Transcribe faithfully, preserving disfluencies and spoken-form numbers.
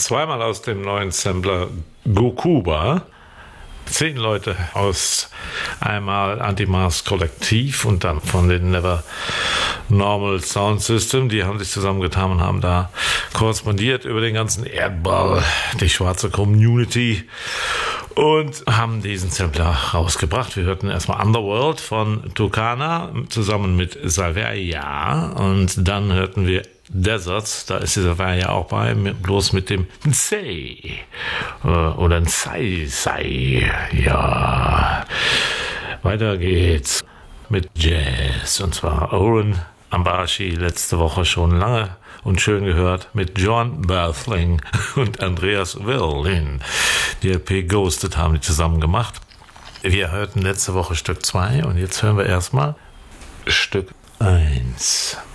zweimal aus dem neuen Sampler Gokuba. Zehn Leute aus einmal Anti-Mars Kollektiv und dann von den Never Normal Sound System, die haben sich zusammengetan und haben da korrespondiert über den ganzen Erdball, die schwarze Community, und haben diesen Sampler rausgebracht. Wir hörten erstmal Underworld von Tucana zusammen mit Salveria und dann hörten wir Deserts, da ist dieser Salveria auch bei, mit, bloß mit dem Nsei äh, oder Nsai Sai. Ja, weiter geht's mit Jazz, und zwar Oren Ambashi, letzte Woche schon lange und schön gehört, mit John Berthling und Andreas Verlin. Die L P Ghosted haben die zusammen gemacht. Wir hörten letzte Woche Stück zwei und jetzt hören wir erstmal Stück eins.